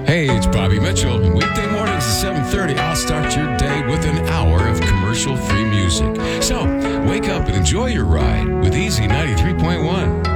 Hey, it's Bobby Mitchell. Weekday mornings at 7:30, I'll start your day with an hour of commercial-free music. So, wake up and enjoy your ride with Easy 93.1.